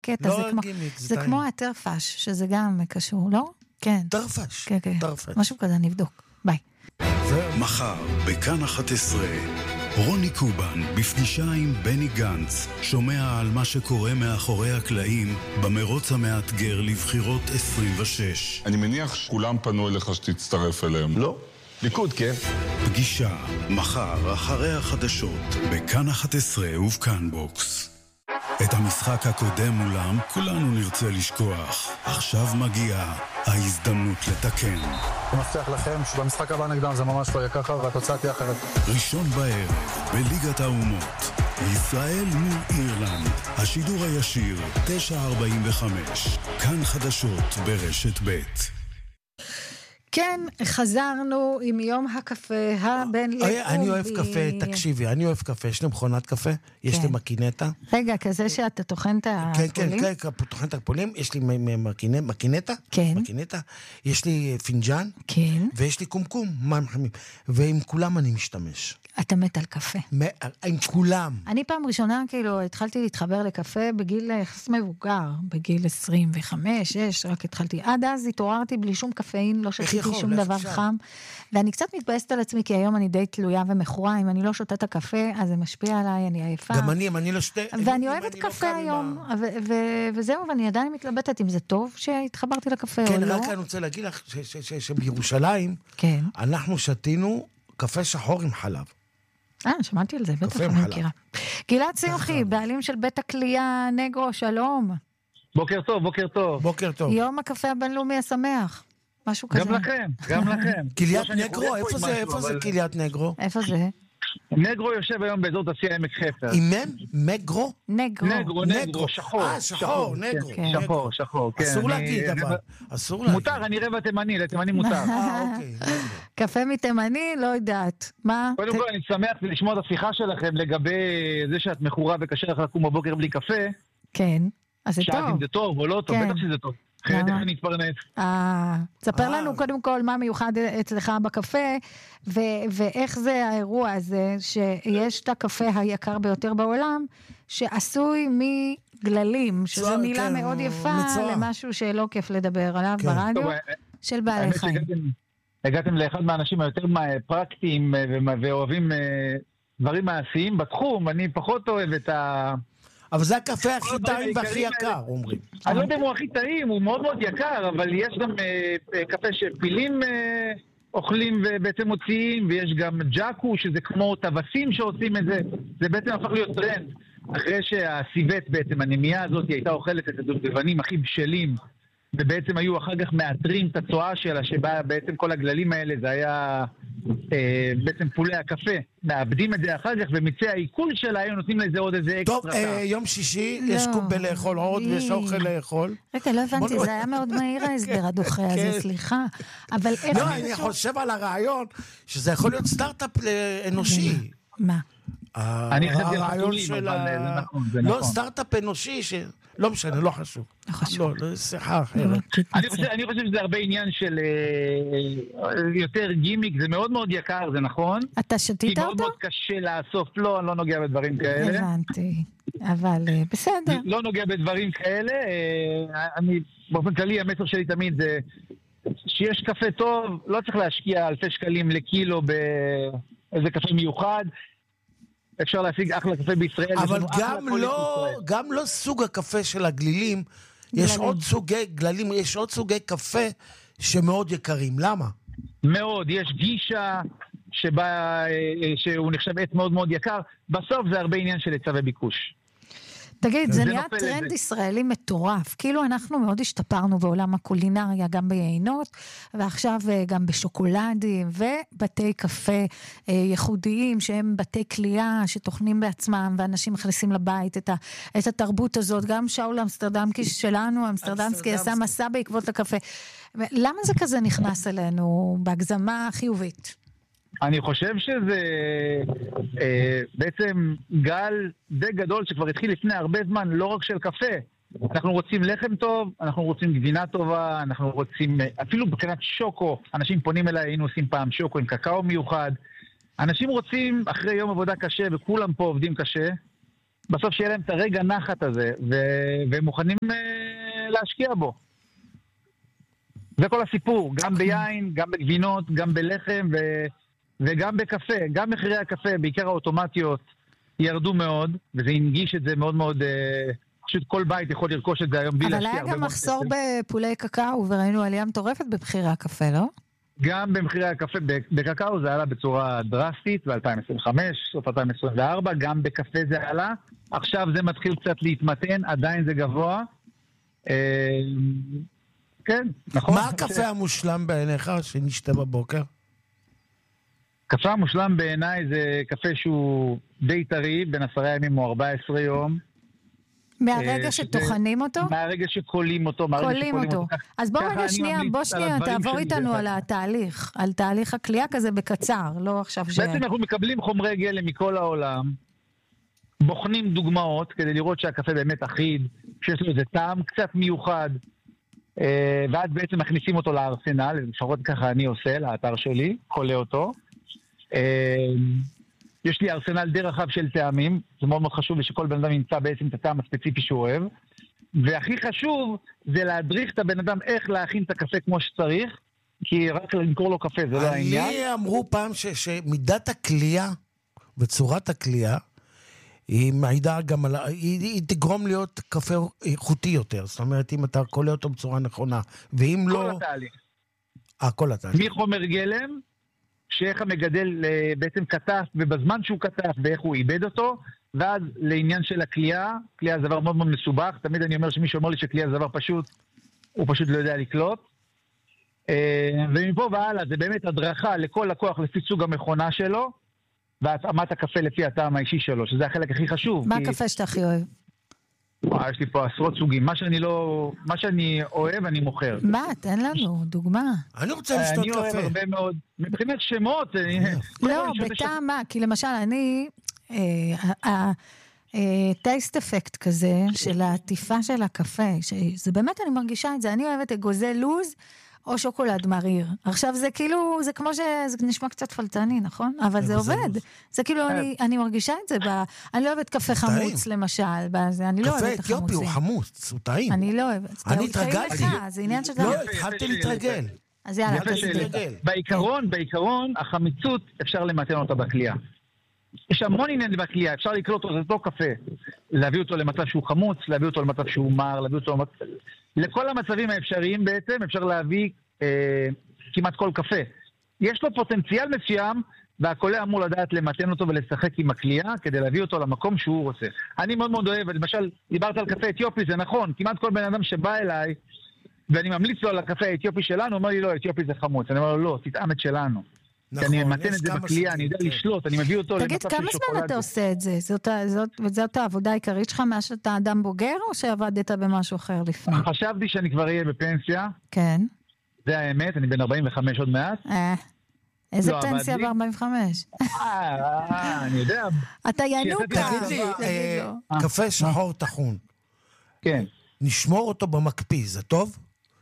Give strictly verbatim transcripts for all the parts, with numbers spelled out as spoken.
הקטע, זה כמו, זה כמו הטרפש, שזה גם קשור, לא? כן. טרפש. כן, כן. טרפש. משהו כזה, נבדוק. ביי. מחר, בכאן אחת עשרה, רוני קובן, בפגישה עם בני גנץ, שומע על מה שקורה מאחורי הקלעים במרוץ המאתגר לבחירות עשרים ושש. אני מניח שכולם פנו אליך שתצטרף אליהם. לא. ליכוד, כן. פגישה, מחר, אחרי החדשות, בכאן אחת עשרה ובכאן בוקס. את המשחק הקודם מולם כולנו נרצה לשכוח. עכשיו מגיעה ההזדמנות לתקן. אני מבטיח לכם שבמשחק הבא נגדם זה ממש לא יהיה ככה והתוצאה תהיה אחרת. ראשון בערב, בליגת האומות, ישראל מול אירלנד, השידור הישיר, תשע ארבעים וחמש, כאן חדשות ברשת ב'. כן, חזרנו עם יום הקפה הבינלאומי. אני אוהב קפה, תקשיבי, אני אוהב קפה. יש לי מכונת קפה, יש לי מקינטה. רגע, כזה שאתה טוחן את הפולים? כן, כן, כן, טוחן את הפולים. יש לי מקינטה. כן. מקינטה. יש לי פינג'ן. כן. ויש לי קומקום, מים חמים. ועם כולם אני משתמש. אתה מת על קפה. עם כולם. אני פעם ראשונה, כאילו, התחלתי להתחבר לקפה בגיל יחס מבוגר, בגיל עשרים וחמש, שש, רק התחלתי. עד אז התעוררתי בלי שום קפאין, לא שתיתי שום דבר חם. ואני קצת מתבאסת על עצמי, כי היום אני די תלויה ומכורה. אם אני לא שותה את הקפה, אז זה משפיע עליי, אני עייפה. גם אני, אם אני לא שותה... ואני אוהבת קפה היום, וזהו, ואני עדיין מתלבטת אם זה טוב שהתחברתי לקפה או לא. כן, רק אני רוצה להגיד לך שבירושלים, אנחנו שתינו קפה שחור עם חלב. אה, שמעתי על זה, בטח אני מכירה. גלעד שמחי, בעלים של בית הקלייה נגרו, שלום. בוקר טוב, בוקר טוב. בוקר טוב. יום הקפה הבינלאומי השמח. משהו כזה. גם לכם, גם לכם. קליית נגרו? איפה זה, איפה זה קליית נגרו? איפה זה? נגרו יושב היום באזור תעשייה עמק חפר. אימן? מגרו? נגרו. נגרו, נגרו, שחור. אה, שחור, נגרו. שחור, שחור, כן. אסור להגיד, אבל. אסור להגיד. מותר, אני רבע תימני, לתימני מותר. אה, אוקיי. קפה מתימני, לא יודעת. מה? קודם כל, אני שמח לשמוע את השיחה שלכם לגבי זה שאת מכורה וקשה לך לקום בבוקר בלי קפה. כן, אז זה טוב. שאלת אם זה טוב או לא טוב, בטח שזה טוב. אחרת איך אני אתפרנס. אה, תספר לנו קודם כל מה מיוחד אצלך בקפה, ואיך זה האירוע הזה, שיש את הקפה היקר ביותר בעולם, שעשוי מגללים, שזו מילה מאוד יפה למשהו שלא כיף לדבר עליו ברדיו, של בעלי חיים. הגעתם לאחד מהאנשים היותר פרקטיים ואוהבים דברים מעשיים בתחום, אני פחות אוהב את ה... אבל זה הקפה הכי טעים והכי יקר, אומרים. אני לא יודע אם הוא הכי טעים, הוא מאוד מאוד יקר, אבל יש גם קפה שפילים אוכלים ובעצם מוציאים, ויש גם ג'אקו, שזה כמו טווסים שעושים את זה. זה בעצם הפך להיות טרנד. אחרי שהסיבט בעצם, הנמייה הזאת, היא הייתה אוכלת את הדובדבנים הכי בשלים, ובעצם היו אחר כך מאתרים את הצועה שלה, שבה בעצם כל הגללים האלה, זה היה אה, בעצם פולי הקפה. מאבדים את זה אחר כך, ומצא העיכול שלה, היו נותנים לזה עוד איזה אקסטרה. טוב, אה, יום שישי, לא. יש קוב בלאכול עוד, ויש אוכל לאכול. רגע, לא הבנתי, זה היה מאוד מהיר ההסבר הדוחה הזה, סליחה. אבל איך... לא, אני חושב על הרעיון, שזה יכול להיות סטארט-אפ אנושי. מה? הרעיון של ה... לא, סטארט-אפ אנושי ש... לא משנה, לא חשוב. לא חשוב. לא, שיחה אחרת. אני חושב שזה הרבה עניין של יותר גימיק, זה מאוד מאוד יקר, זה נכון. אתה שתית אותו? כי מאוד מאוד קשה לאסוף, לא, אני לא נוגע בדברים כאלה. הבנתי, אבל בסדר. לא נוגע בדברים כאלה, אני, באופן כללי, המסר שלי תמיד זה שיש קפה טוב, לא צריך להשקיע אלפי שקלים לקילו באיזה קפה מיוחד, אפשר להשיג אחלה קפה בישראל. אבל גם לא, גם לא סוג הקפה של הגלילים, יש עוד סוגי גללים, יש עוד סוגי קפה שמאוד יקרים. למה? מאוד, יש גישה שבה, שהוא נחשב עץ מאוד מאוד יקר, בסוף זה הרבה עניין של היצע וביקוש. תגיד, זה נהיה טרנד ישראלי מטורף, כאילו אנחנו מאוד השתפרנו בעולם הקולינריה, גם ביינות, ועכשיו גם בשוקולדים, ובתי קפה ייחודיים, שהם בתי קלייה, שתוכנים בעצמם, ואנשים מכניסים לבית את, ה, את התרבות הזאת, גם שאול אמסטרדמקי שלנו, אמסטרדמסקי עשה מסע בעקבות הקפה. למה זה כזה נכנס אלינו בהגזמה חיובית? אני חושב שזה אה, בעצם גל די גדול שכבר התחיל לפני הרבה זמן, לא רק של קפה. אנחנו רוצים לחם טוב, אנחנו רוצים גבינה טובה, אנחנו רוצים, אפילו בקנת שוקו, אנשים פונים אליי, היינו עושים פעם שוקו עם קקאו מיוחד. אנשים רוצים, אחרי יום עבודה קשה, וכולם פה עובדים קשה, בסוף שיהיה להם את הרגע נחת הזה, והם מוכנים להשקיע בו. זה כל הסיפור, גם ביין, גם בגבינות, גם בלחם וגם בקפה. גם מחירי הקפה, בעיקר האוטומטיות, ירדו מאוד, וזה הנגיש את זה מאוד מאוד... פשוט כל בית יכול לרכוש את זה היום בלי להשקיע. אבל היה גם מחסור בפולי קקאו, וראינו עלייה מטורפת במחירי הקפה, לא? גם במחירי הקפה, בקקאו זה עלה בצורה דרסטית, ב-אלפיים עשרים וחמש, סוף אלפיים עשרים וארבע, גם בקפה זה עלה. עכשיו זה מתחיל קצת להתמתן, עדיין זה גבוה. כן, נכון. מה הקפה המושלם בעיניך שנשתה בבוקר? קפה המושלם בעיניי זה קפה שהוא די טרי, בין עשרה ימים או ארבעה עשר יום. מהרגע שטוחנים אותו? מהרגע שקולים אותו. קולים אותו. אז בוא רגע שנייה, בוא שנייה, תעבור איתנו על התהליך, על תהליך הקלייה כזה בקצר, לא עכשיו ש... בעצם אנחנו מקבלים חומרי גלם מכל העולם, בוחנים דוגמאות כדי לראות שהקפה באמת אחיד, שיש לו איזה טעם קצת מיוחד, ואז בעצם מכניסים אותו לארסנל, לפחות ככה אני עושה, לאתר שלי, קולה אותו. יש לי ארסנל די רחב של טעמים, זה מאוד מאוד חשוב שכל בן אדם ימצא בעצם את הטעם הספציפי שהוא אוהב, והכי חשוב זה להדריך את הבן אדם איך להכין את הקפה כמו שצריך, כי רק למכור לו קפה זה לא העניין. לי אמרו פעם ש- שמידת הקלייה וצורת הקלייה, היא מעידה גם על... היא, היא תגרום להיות קפה איכותי יותר, זאת אומרת אם אתה קולה אותו בצורה נכונה, ואם כל לא... כל התהליך. אה, כל התהליך. מחומר גלם, שאיך המגדל בעצם כתף, ובזמן שהוא כתף, ואיך הוא איבד אותו, ואז לעניין של הקלייה, קלייה זה דבר מאוד מאוד מסובך, תמיד אני אומר שמישהו אומר לי שקלייה זה דבר פשוט, הוא פשוט לא יודע לקלוט. ומפה והלאה, זה באמת הדרכה לכל לקוח לפי סוג המכונה שלו, והתאמת הקפה לפי הטעם האישי שלו, שזה החלק הכי חשוב. מה כי... הקפה שאתה הכי אוהב? וואו, יש לי פה עשרות סוגים. מה שאני לא... מה שאני אוהב, אני מוכר. מה? תן לנו דוגמה. אני רוצה לשתות אני אוהב קפה. הרבה מאוד. מבחינת שמות... לא, בטעם מה? כי למשל, אני... טייסט אפקט כזה, של העטיפה של הקפה, שזה באמת, אני מרגישה את זה. אני אוהבת אגוזי לוז, או שוקולד מריר. עכשיו זה כאילו, זה כמו שזה נשמע קצת פלצני, נכון? אבל זה עובד. זה כאילו, אני, אני מרגישה את זה. ב, אני לא אוהבת קפה חמוץ, למשל. בזה, אני לא אוהבת את החמוצים. קפה אתיופי הוא חמוץ, הוא טעים. אני לא אוהבת. אני התרגלתי. זה עניין של... לא, התחלתי להתרגל. אז יאללה, תתרגל. בעיקרון, בעיקרון, החמיצות אפשר למתן אותה בקלייה. יש המון עניין בקלייה, אפשר לקלוט אותו, זה אותו קפה. להביא אותו למצב שהוא חמוץ, להביא אותו למצב שהוא מר, להביא אותו למצב... לכל המצבים האפשריים בעצם אפשר להביא אה, כמעט כל קפה. יש לו פוטנציאל מסוים, והקולה אמור לדעת למתן אותו ולשחק עם הקלייה, כדי להביא אותו למקום שהוא רוצה. אני מאוד מאוד אוהב, למשל, דיברת על קפה אתיופי, זה נכון, כמעט כל בן אדם שבא אליי, ואני ממליץ לו על הקפה האתיופי שלנו, אומר לי לא, אתיופי זה חמוץ. אני אומר לו לא, תטעם את שלנו. כי אני מתן את זה בקלייה, אני יודע לשלוט, אני מביא אותו למצב של שוקולד. תגיד, כמה זמן אתה עושה את זה? וזאת העבודה העיקרית שלך מאז שאתה אדם בוגר, או שעבדת במשהו אחר לפני? חשבתי שאני כבר אהיה בפנסיה. כן. זה האמת, אני בן ארבעים וחמש עוד מעט. אה, איזה פנסיה ב-ארבעים וחמש? אה, אני יודע. אתה ינוקה. תגיד לי, קפה שחור טחון. כן. נשמור אותו במקפיא, זה טוב?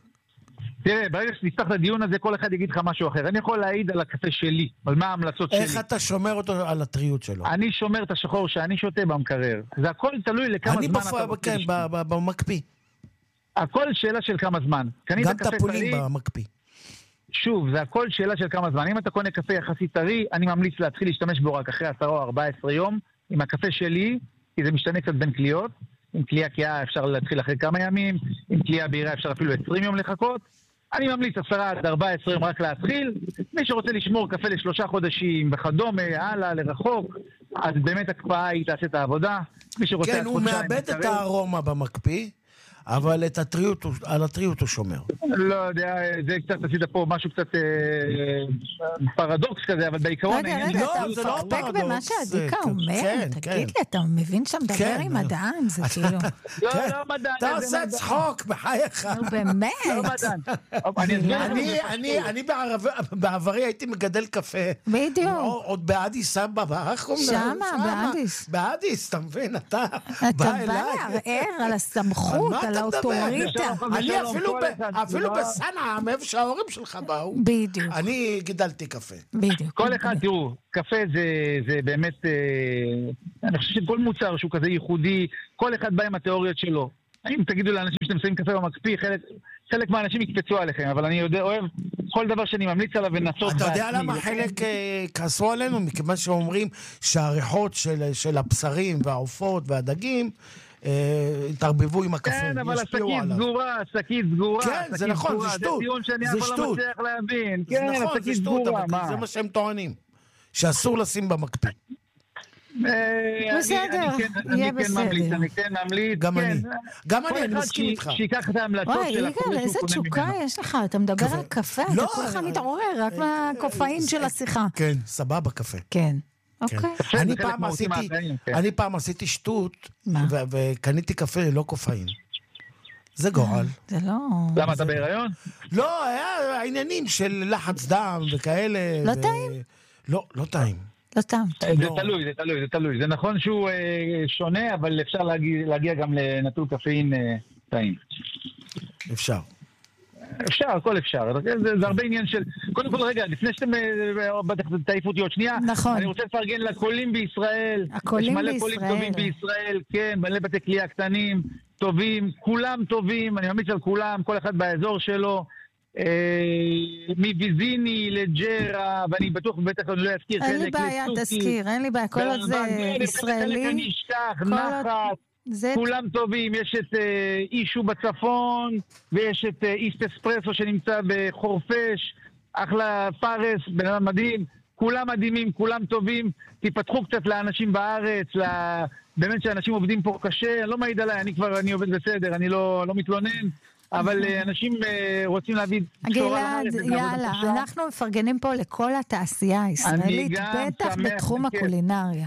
תראה, ברגע שנפתח את הדיון הזה, כל אחד יגיד לך משהו אחר. אני יכול להעיד על הקפה שלי, על מה ההמלצות שלי. איך אתה שומר אותו על הטריות שלו? אני שומר את השחור שאני שותה במקרר. זה הכל תלוי לכמה זמן אתה רוצה. אני כן, במקפיא. הכל שאלה של כמה זמן. גם טפולים במקפיא. שוב, זה הכל שאלה של כמה זמן. אם אתה קונה קפה יחסית טרי, אני ממליץ להתחיל להשתמש בו רק אחרי עשרה או ארבעה עשר יום. עם הקפה שלי, כי זה משתנה קצת בין קליות. עם קלייה קלייה אפשר להתחיל אחרי כמה ימים, עם קלייה בהירה אפשר אפילו עשרים יום לחכות. אני ממליץ עשרה עד ארבעה עשר יום רק להתחיל. מי שרוצה לשמור קפה לשלושה חודשים וכדומה, הלאה, לרחוק, אז באמת הקפאה היא תעשה את העבודה. מי שרוצה... כן, הוא מאבד את הארומה במקפיא, אבל את הטריות, על הטריות הוא שומר. לא יודע, זה קצת עשית פה משהו קצת פרדוקס כזה, אבל בעיקרון... רגע, רגע, אתה מפקפק במה שהדיקה אומר? תגיד לי, אתה מבין שאתה מדבר עם מדען? זה כאילו... לא, לא מדען. אתה עושה צחוק, בחייך. נו, באמת. לא מדען. אני בעברי הייתי מגדל קפה. בדיוק. עוד באדיס סבבה. שמה, באדיס. באדיס, אתה מבין? אתה בא אליי. אתה בא לערער על הסמכות, על האוטוריטה. אני אפילו בסנעם, איפה שההורים שלך באו. בדיוק. אני גידלתי קפה. בדיוק. כל אחד, תראו, קפה זה באמת, אני חושב שכל מוצר שהוא כזה ייחודי, כל אחד בא עם התיאוריות שלו. אם תגידו לאנשים שאתם שמים קפה במקפיא, חלק, חלק מהאנשים יקפצו עליכם, אבל אני יודע, אוהב כל דבר שאני ממליץ עליו ונסות. אתה יודע למה חלק כעסו עלינו? מכיוון שאומרים שהריחות של, של הבשרים והעופות והדגים התערבבו עם הקפה. כן, אבל השקית סגורה, השקית סגורה. כן, זה נכון, זה שטות. זה טיעון שאני אף פעם לא מצליח להבין. זה נכון, זה שטות, אבל זה מה שהם טוענים. שאסור לשים במקפיא. בסדר, יהיה בסדר. אני כן ממליץ, גם אני. גם אני, אני מסכים איתך. שיקח את ההמלצות של הקורא. וואי, יגאל, איזה תשוקה יש לך, אתה מדבר על קפה, אתה כולך מתעורר, רק מהקופאין של השיחה. כן, סבבה קפה. כן, אוקיי. אני פעם עשיתי שטות, וקניתי קפה ללא קופאין. זה גורל. זה לא... למה, אתה בהיריון? לא, היה העניינים של לחץ דם וכאלה. לא טעים? לא, לא טעים. לא טעם. זה תלוי, זה תלוי, זה תלוי. זה נכון שהוא שונה, אבל אפשר להגיע גם לנטול קפאין טעים. אפשר. אפשר, הכל אפשר. זה הרבה עניין של... קודם כל, רגע, לפני שאתם בטח תעיפו אותי עוד שנייה, נכון. אני רוצה לפרגן לקולים בישראל. הקולים בישראל. יש מלא קולים טובים בישראל, כן, מלא בתי קלייה קטנים, טובים, כולם טובים, אני ממליץ על כולם, כל אחד באזור שלו. מוויזיני לג'רה, ואני בטוח בטח אני לא אזכיר אין לי בעיה, תזכיר, אין לי בעיה, כל עוד זה ישראלי, חלק אני אשכח, נחת, כולם טובים, יש את אישו בצפון, ויש את איסט אספרסו שנמצא בחורפש, אחלה פארס, בן אדם מדהים, כולם מדהימים, כולם טובים, תיפתחו קצת לאנשים בארץ, באמת שאנשים עובדים פה קשה, אני לא מעיד עליי, אני כבר, אני עובד בסדר, אני לא מתלונן, אבל אנשים רוצים להביא... גלעד, יאללה, אנחנו מפרגנים פה לכל התעשייה הישראלית, בטח בתחום הקולינריה.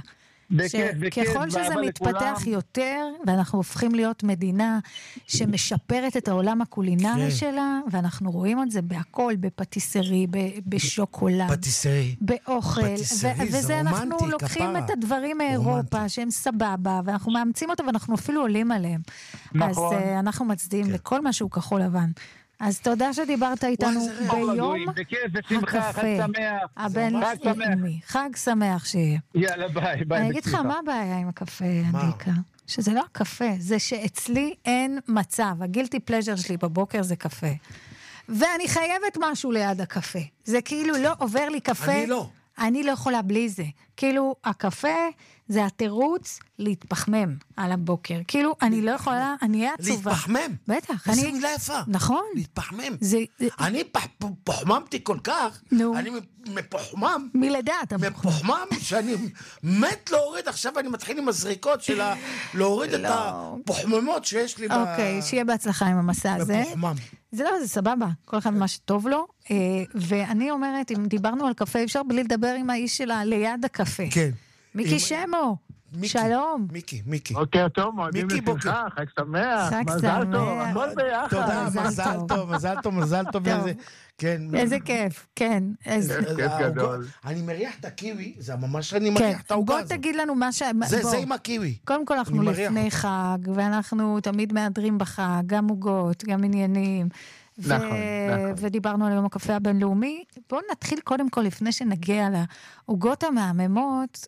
ככל שזה מתפתח יותר, ואנחנו הופכים להיות מדינה שמשפרת את העולם הקולינרי שלה, ואנחנו רואים את זה בהכל, בפטיסרי, בשוקולד, באוכל, וזה אנחנו לוקחים את הדברים מאירופה, שהם סבבה, ואנחנו מאמצים אותם, ואנחנו אפילו עולים עליהם. אז אנחנו מצדיעים לכל משהו כחול לבן. אז תודה שדיברת איתנו ביום הקפה הבינלאומי. חג שמח שיהיה. יאללה, ביי, ביי. אני אגיד לך, מה הבעיה עם הקפה, אניקה? שזה לא הקפה, זה שאצלי אין מצב. הגילטי פלז'ר שלי בבוקר זה קפה. ואני חייבת משהו ליד הקפה. זה כאילו לא עובר לי קפה. אני לא. אני לא יכולה בלי זה. כאילו, הקפה זה התירוץ להתפחמם על הבוקר. כאילו, אני לא יכולה, אני אהיה עצובה. להתפחמם? בטח. איזה מילה יפה. נכון. להתפחמם. זה... אני פוחממתי כל כך, נו. אני מפוחמם. מלידה אתה מפוחמם, שאני מת להוריד, עכשיו אני מתחיל עם הזריקות של להוריד את הפוחממות שיש לי. אוקיי, שיהיה בהצלחה עם המסע הזה. מפוחמם. זה לא, זה סבבה, כל אחד מה שטוב לו, ואני אומרת, אם דיברנו על קפה, אפשר בלי לדבר עם האיש שלה ליד הקפה. כן. מיקי שמו, שלום. מיקי, מיקי. בוקר טוב, מועדים לשמחה, חג שמח, חג מזל טוב, שמח. הכל ביחד. תודה, מזל טוב, מזל טוב, מזל טוב. איזה כיף, כן. כיף גדול. אני מריח את הקיווי, זה ממש אני מריח את העוגה הזאת. בוא תגיד לנו מה ש... זה עם הקיווי. קודם כל אנחנו לפני חג, ואנחנו תמיד מאדרים בחג, גם עוגות, גם עניינים. נכון, נכון. ודיברנו על יום הקפה הבינלאומי. בואו נתחיל קודם כל, לפני שנגיע לעוגות המהממות,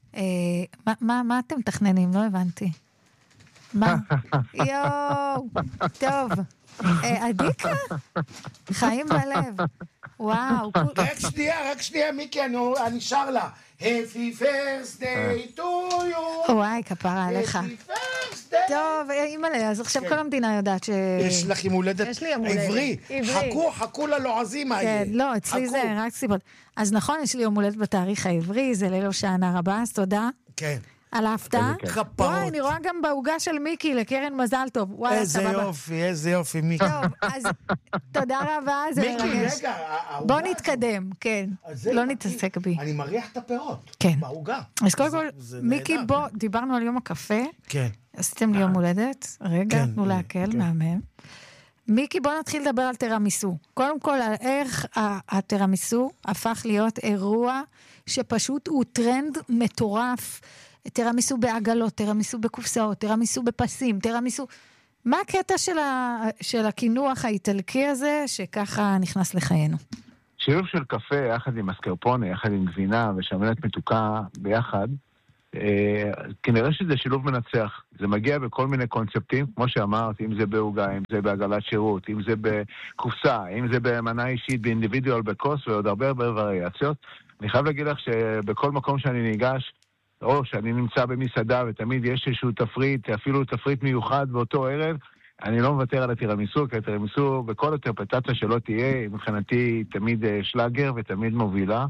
מה אתם מתכננים? לא הבנתי. מה? יואו, טוב. עדיקה? חיים בלב. וואו. רק שנייה, רק שנייה, מיקי, אני שר לה. Happy birthday to you. וואי, כפרה עליך. Happy birthday. טוב, אימא'לה, אז עכשיו כל המדינה יודעת ש... יש לך יום הולדת עברי. חכו, חכו ללועזים האלה. כן, לא, אצלי זה רק סיבות. אז נכון, יש לי יום הולדת בתאריך העברי, זה ליל הושענא רבה, אז תודה. כן. על ההפתעה. כפרות. וואי, אני רואה גם בעוגה של מיקי לקרן מזל טוב. וואי, איזה יופי, איזה יופי, מיקי. טוב, אז תודה רבה, זה מרגש. מיקי, רגע, בוא נתקדם, כן. לא נתעסק בי. אני מריח את הפירות. כן. בעוגה. אז קודם כל, מיקי, בוא, דיברנו על יום הקפה. כן. עשיתם לי יום הולדת. רגע, תנו להקל מהמם. מיקי, בוא נתחיל לדבר על תירמיסו. קודם כל, על איך התירמיסו הפך להיות אירוע שפשוט הוא טרנד מטורף. תירמיסו בעגלות, תירמיסו בקופסאות, תירמיסו בפסים, תירמיסו... מה הקטע של, ה... של הכינוח האיטלקי הזה, שככה נכנס לחיינו? שילוב של קפה יחד עם מסקרפונה, יחד עם גבינה ושמנת מתוקה ביחד, אה, כנראה שזה שילוב מנצח. זה מגיע בכל מיני קונספטים, כמו שאמרת, אם זה בעוגה, אם זה בעגלת שירות, אם זה בקופסה, אם זה במנה אישית, באינדיבידואל, בקוס, ועוד הרבה הרבה וריאציות. אני חייב להגיד לך שבכל מקום שאני ניגש, או שאני נמצא במסעדה, ותמיד יש איזשהו תפריט, אפילו תפריט מיוחד באותו ערב, אני לא מוותר על הטירמיסו, כי הטירמיסו בכל אינטרפרטציה שלא תהיה, מבחינתי תמיד שלאגר ותמיד מובילה,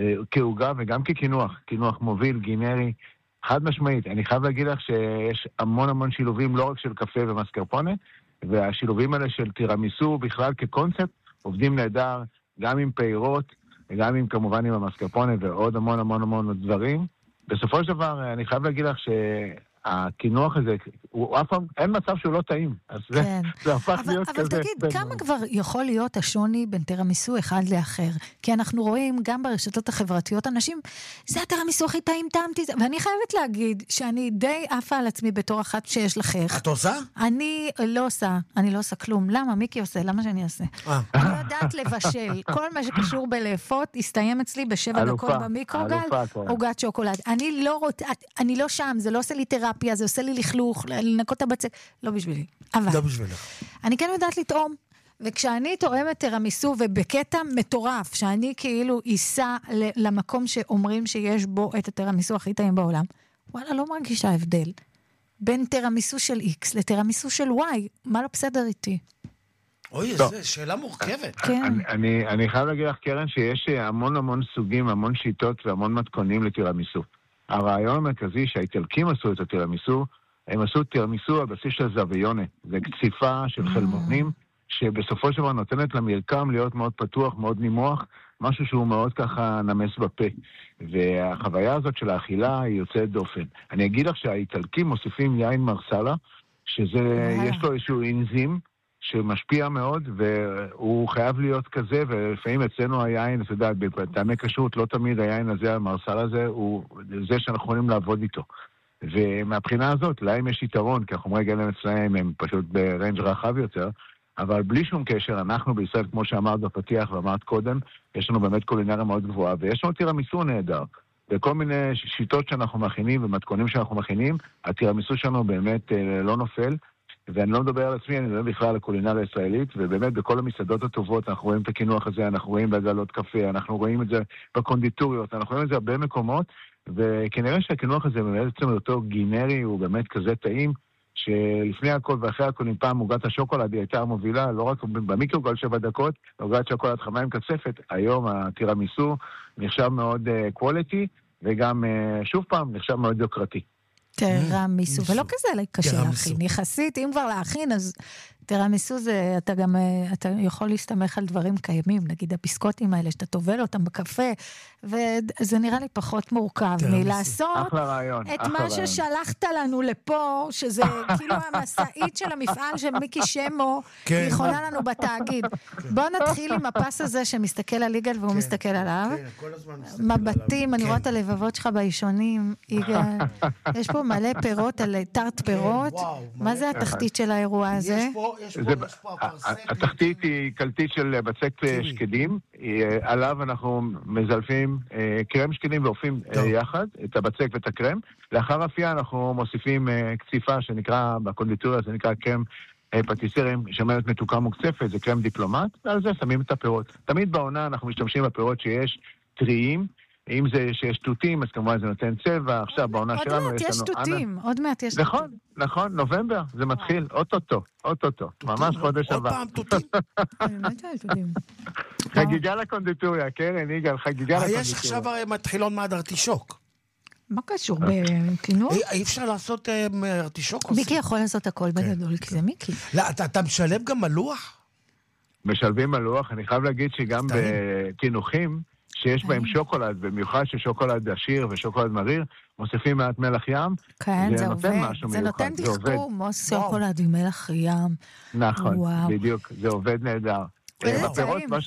כעוגה וגם ככינוח, כינוח מוביל, גינרי, חד משמעית. אני חייב להגיד לך שיש המון המון שילובים, לא רק של קפה ומסקרפונה, והשילובים האלה של טירמיסו בכלל כקונספט, עובדים נהדר, גם עם פירות, וגם עם כמובן עם המסקרפונה ועוד המון המון המון דברים. בסופו של דבר, אני חייב להגיד לך שהכינוח הזה, הוא אף פעם, אין מצב שהוא לא טעים. אז זה, כן. זה הפך אבל, להיות אבל כזה. אבל תגיד, כמה כבר יכול להיות השוני בין טירמיסו אחד לאחר? כי אנחנו רואים גם ברשתות החברתיות, אנשים, זה הטירמיסו הכי טעים, טעמתי זה. ואני חייבת להגיד שאני די עפה על עצמי בתור אחת שיש לכך. את עושה? אני לא עושה, אני לא עושה כלום. למה? מיקי עושה? למה שאני אעשה? אה. אני לא יודעת לבשל. כל מה שקשור בלאפות יסתיים אצלי בשבע אלופה, דקות במיקרוגל, אלופה, כן. עוגת שוקולד. אני לא רוצ... אני לא שם, זה לא עושה לי תרפיה, זה עושה לי לכלוך, לנקות את הבצק, לא בשבילי. אבל לא בשבילך. אני כן יודעת לטעום, וכשאני טועמת טירמיסו, ובקטע מטורף, שאני כאילו ייסע למקום שאומרים שיש בו את הטירמיסו הכי טעים בעולם, וואלה, לא מרגישה הבדל בין טירמיסו של X לטירמיסו של Y. מה לא בסדר איתי? אוי, זו שאלה מורכבת. כן. אני, אני, אני חייב להגיד לך, קרן, שיש המון המון סוגים, המון שיטות והמון מתכונים לטירמיסו. הרעיון המרכזי שהאיטלקים עשו את הטירמיסו, הם עשו טירמיסו על בסיס של זוויונה. זה קציפה של חלמונים, שבסופו של דבר נותנת למרקם להיות מאוד פתוח, מאוד נימוח, משהו שהוא מאוד ככה נמס בפה. והחוויה הזאת של האכילה היא יוצאת דופן. אני אגיד לך שהאיטלקים מוסיפים יין מרסלה, שזה, יש לו איזשהו אנזים, שמשפיע מאוד, והוא חייב להיות כזה, ולפעמים אצלנו היין, אתה יודע, בטעמי כשרות, לא תמיד היין הזה, המרסל הזה, הוא זה שאנחנו יכולים לעבוד איתו. ומהבחינה הזאת, להם יש יתרון, כי החומרי גלם אצלהם הם פשוט ברנג' רחב יותר, אבל בלי שום קשר, אנחנו בישראל, כמו שאמרת בפתיח ואמרת קודם, יש לנו באמת קולינריה מאוד גבוהה, ויש לנו טירמיסו נהדר. וכל מיני שיטות שאנחנו מכינים ומתכונים שאנחנו מכינים, הטירמיסו שלנו באמת לא נופל, ואני לא מדבר על עצמי, אני מדבר בכלל על הקולינריה הישראלית, ובאמת בכל המסעדות הטובות אנחנו רואים את הכינוח הזה, אנחנו רואים בעגלות קפה, אנחנו רואים את זה בקונדיטוריות, אנחנו רואים את זה הרבה מקומות, וכנראה שהכינוח הזה בעצם אותו גינרי, הוא באמת כזה טעים, שלפני הכל ואחרי הכל, אם פעם עוגת השוקולד היא הייתה מובילה, לא רק במיקרוגל שבע דקות, עוגת שוקולד חמה עם קצפת, היום הטירמיסו נחשב מאוד קוואליטי, וגם שוב פעם נחשב מאוד יוקרתי. טירמיסו, ולא כזה קשה להכין, יחסית, אם כבר להכין, אז טירמיסו זה, אתה גם, אתה יכול להסתמך על דברים קיימים, נגיד הביסקוטים האלה, שאתה טובל אותם בקפה, וזה נראה לי פחות מורכב, מלעשות את מה ששלחת לנו לפה, שזה כאילו המסעית של המפעל של מיקי שמו, יכולה לנו בתאגיד. בוא נתחיל עם הפס הזה שמסתכל על יגאל והוא מסתכל עליו. מבטים, אני רואה את הלבבות שלך בישונים, יגאל. יש פה מלא פירות על טארט פירות. מה זה התחתית של האירוע הזה? התחתית היא קלטית של בצק שקדים, עליו אנחנו מזלפים קרם שקדים ואופים יחד, את הבצק ואת הקרם. לאחר אפייה אנחנו מוסיפים קציפה שנקרא, בקונדיטוריה זה נקרא קרם פטיסרים, שמנת מתוקה מוקצפת, זה קרם דיפלומט, ועל זה שמים את הפירות. תמיד בעונה אנחנו משתמשים בפירות שיש טריים, אם זה שיש תותים, אז כמובן זה נותן צבע, עכשיו בעונה שלנו יש לנו... עוד מעט יש תותים, עוד מעט יש תותים. נכון, נכון, נובמבר, זה מתחיל, אוטוטו, אוטוטו, ממש חודש הבא. עוד פעם תותים. באמת על תותים. חגיגה לקונדיטוריה, קרן, יגאל, חגיגה לקונדיטוריה. יש עכשיו הרי מתחילון מעד ארטישוק. מה קשור בכינור? אי אפשר לעשות ארטישוק? מיקי יכול לעשות הכל בגדול, כי זה מיקי. לא, אתה משלב גם מלוח? משלבים מלוח, אני חייב להגיד שגם בכינוחים, שיש בהם שוקולד, במיוחד ששוקולד עשיר ושוקולד מריר, מוסיפים מעט מלח ים, כן, זה זה נותן עובד, משהו זה מיוחד, נותן תחכום, מוס שוקולד עם מלח ים. נכון, וואו. בדיוק, זה עובד נהדר. איזה בפירות, טעים. מה ש-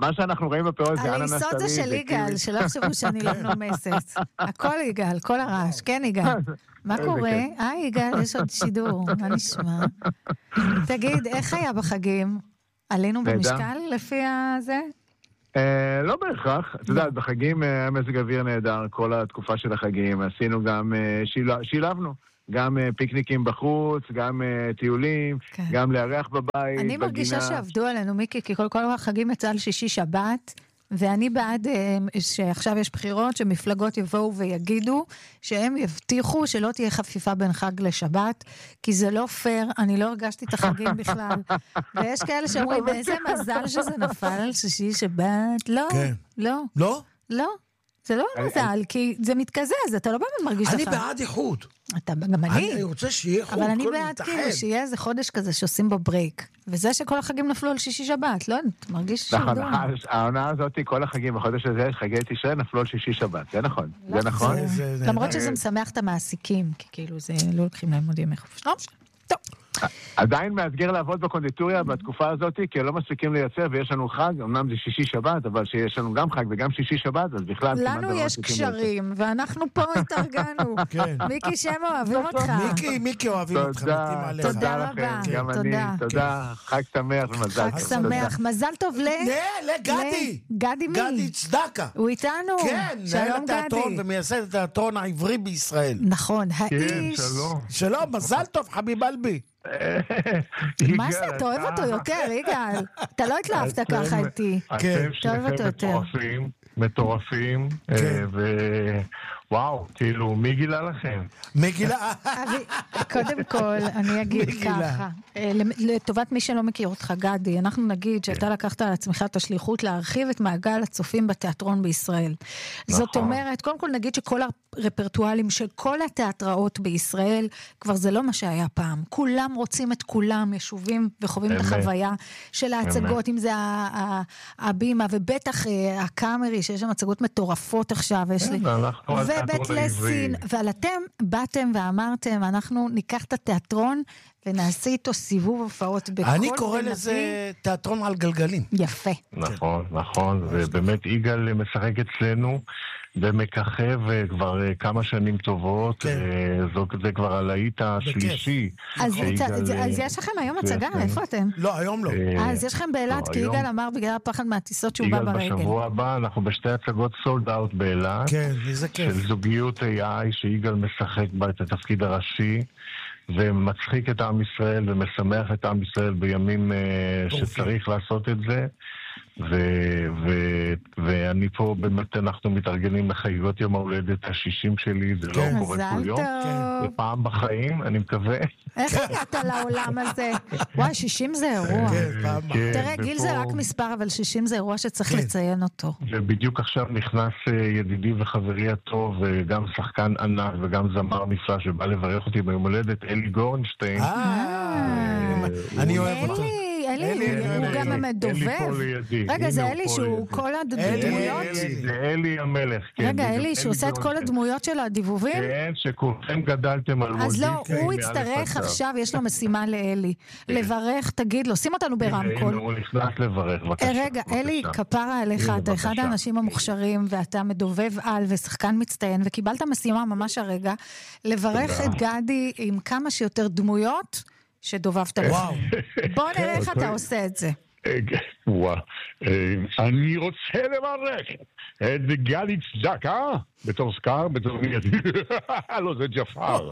מה שאנחנו רואים בפירות זה אננס טרי. הלעיסות זה של יגאל, שלא חשבו שאני לא מנומסת. הכל יגאל, כל הרעש. כן, יגאל. מה קורה? אה, יגאל, יש עוד שידור. מה נשמע? תגיד, איך היה בחגים? עלינו במשקל לפי הזה? לא בהכרח. אתה יודע, בחגים היה מזג אוויר נהדר, כל התקופה של החגים. עשינו גם, שילבנו. גם פיקניקים בחוץ, גם טיולים, גם לארח בבית. אני מרגישה שעבדו עלינו, מיקי, כי כל כל החגים יצא על שישי שבת, ואני בעד שעכשיו יש בחירות, שמפלגות יבואו ויגידו, שהם יבטיחו שלא תהיה חפיפה בין חג לשבת, כי זה לא פייר, אני לא הרגשתי את החגים בכלל. ויש כאלה שאומרים, באיזה מזל שזה נפל על שישי שבת. לא, לא. לא? לא. זה לא מזל, כי זה מתקזז, אתה לא באמת מרגיש לך. אני בעד איחוד. אתה, גם אני. אני רוצה שיהיה חוד, אבל אני בעד כאילו שיהיה איזה חודש כזה שעושים בו ברייק. וזה שכל החגים נפלו על שישי שבת, לא? אתה מרגיש שעבדו. נכון, העונה הזאת, כל החגים בחודש הזה, חגי תשרי נפלו על שישי שבת. זה נכון. זה נכון. למרות שזה משמח את המעסיקים, כי כאילו זה לא לוקחים להם עוד ימי חופש. לא, טוב. עדיין מאתגר לעבוד בקונדיטוריה בתקופה הזאת, כי לא מספיקים לייצר, ויש לנו חג, אמנם זה שישי שבת, אבל שיש לנו גם חג וגם שישי שבת, אז בכלל... לנו יש קשרים, ואנחנו פה התארגנו. מיקי שם אוהבים אותך. מיקי, מיקי אוהבים אותך. תודה רבה. גם אני, תודה. חג שמח ומזל טוב. חג שמח, מזל טוב ל... לגדי. גדי מי? גדי צדקה. הוא איתנו. כן, מנהל התיאטרון ומייסד התיאטרון העברי בישראל. נכון, האיש. שלום, מזל טוב, חביב אלבי. מה זה, אתה אוהב אותו יותר, יגאל? אתה לא התלהבת ככה איתי. אתם שניכם מטורפים, מטורפים, ווואו, כאילו, מי גילה לכם? מי גילה? קודם כל, אני אגיד ככה, לטובת מי שלא מכיר אותך, גדי, אנחנו נגיד שאתה לקחת על עצמך את השליחות להרחיב את מעגל הצופים בתיאטרון בישראל. זאת אומרת, קודם כל נגיד שכל הרפרטואלים של כל התיאטראות בישראל, כבר זה לא מה שהיה פעם. כולם רוצים את כולם, ישובים וחווים את החוויה של ההצגות, אם זה הבימה, ובטח הקאמרי, שיש שם הצגות מטורפות עכשיו, ובית לסין, אבל אתם באתם ואמרתם, אנחנו ניקח את התיאטרון, ונעשה איתו סיבוב הופעות בכל... אני קורא לזה תיאטרון על גלגלים. יפה. נכון, נכון, ובאמת יגאל משחק אצלנו, ומככב כבר כמה שנים טובות, זה כבר הלהיט השלישי. אז יש לכם היום הצגה, איפה אתם? לא, היום לא. אז יש לכם באילת, כי יגאל אמר בגלל הפחד מהטיסות שהוא בא ברגל. יגאל בשבוע הבא, אנחנו בשתי הצגות סולד אאוט באילת. כן, איזה כיף. של זוגיות איי איי, שיגאל משחק בה את התפקיד הראשי. ומצחיק את עם ישראל ומשמח את עם ישראל בימים שצריך לעשות את זה. ו- ו- ואני פה באמת אנחנו מתארגנים לחגיגות יום ההולדת השישים שלי, זה לא קורה כל יום, זה פעם בחיים, אני מקווה. איך הגעת לעולם הזה? וואי, שישים זה אירוע. תראה, גיל זה רק מספר, אבל שישים זה אירוע שצריך לציין אותו. ובדיוק עכשיו נכנס ידידי וחברי הטוב, גם שחקן ענק וגם זמר נפלא שבא לברך אותי ביום הולדת, אלי גורנשטיין. אני אוהב אותו. אלי, הוא גם המדובב. רגע, זה אלי שהוא כל הדמויות? זה אלי המלך, כן. רגע, אלי שהוא עושה את כל הדמויות של הדיבובים? כן, שכולכם גדלתם על אז לא, הוא יצטרך עכשיו, יש לו משימה לאלי. לברך, תגיד לו, שים אותנו ברמקול. הוא נכנס לברך, בבקשה. רגע, אלי, כפרה עליך, אתה אחד האנשים המוכשרים, ואתה מדובב על ושחקן מצטיין, וקיבלת משימה ממש הרגע, לברך את גדי עם כמה שיותר דמויות, שדובבת לך. בוא נראה איך אתה עושה את זה. וואו. אני רוצה לברך את גדי צדקה, בתור סקאר, בתור מיידי. לא, זה ג'פר.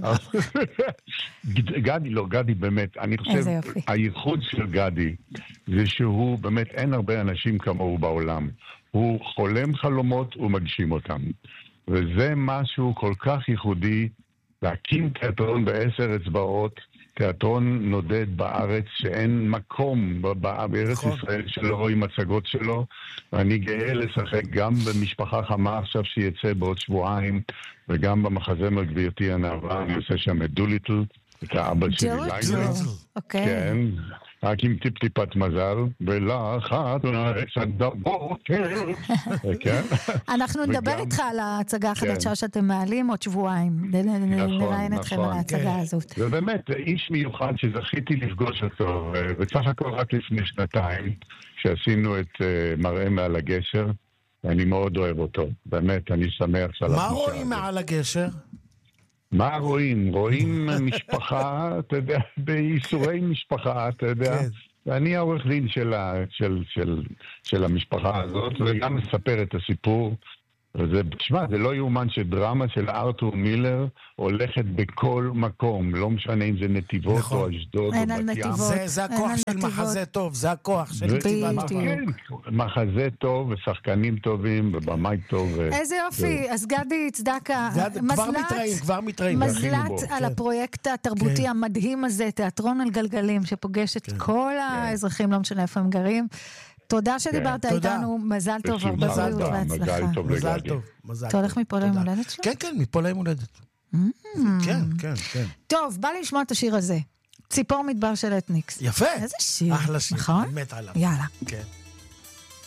גדי, לא, גדי באמת, אני חושב, הייחוד של גדי, זה שהוא באמת, אין הרבה אנשים כמוהו בעולם. הוא חולם חלומות ומגשים אותם. וזה משהו כל כך ייחודי, להקים תיאטרון בעשר אצבעות, תיאטרון נודד בארץ שאין מקום בארץ ישראל שלא רואים הצגות שלו, ואני גאה לשחק גם במשפחה חמה עכשיו שיצא בעוד שבועיים, וגם במחזמר גבירתי הנערה, אני עושה שם את דוליטל, את האבא שלי לילה. אוקיי. כן, רק עם טיפ-טיפת מזל, ולחת עד הבוקר. אנחנו נדבר איתך על ההצגה החדשה שאתם מעלים עוד שבועיים. נראיין אתכם על ההצגה הזאת. ובאמת, איש מיוחד שזכיתי לפגוש אותו, וצריך הכל רק לפני שנתיים, שעשינו את מראה מעל הגשר, ואני מאוד אוהב אותו. באמת, אני שמח שעל מה רואים מעל הגשר? מה רואים? רואים משפחה, אתה יודע, בייסורי משפחה, אתה יודע. ואני העורך דין של, של, של, של המשפחה הזאת, וגם מספר את הסיפור. וזה, תשמע, זה לא יאומן שדרמה של ארתור מילר הולכת בכל מקום, לא משנה אם זה נתיבות נכון. או אשדוד או בת ים. זה, זה הכוח של נתיבות. מחזה טוב, זה הכוח של נתיבת. כן, מחזה טוב ושחקנים טובים ובמאי טוב. איזה יופי, אז גדי צדקה, כבר מתראים, כבר מתראים. מזלת על הפרויקט התרבותי המדהים הזה, תיאטרון על גלגלים, שפוגש את כל האזרחים, לא משנה איפה הם גרים. תודה שדיברת איתנו, מזל טוב, הרבה בריאות והצלחה. מזל טוב. אתה הולך מפה ליום הולדת שלו? כן, כן, מפה ליום הולדת. כן, כן, כן. טוב, בא לי לשמוע את השיר הזה. ציפור מדבר של אתניקס. יפה. איזה שיר. אחלה שיר. נכון? מת עליו. יאללה. כן.